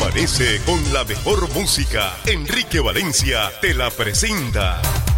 Amanece con la mejor música. Enrique Valencia te la presenta.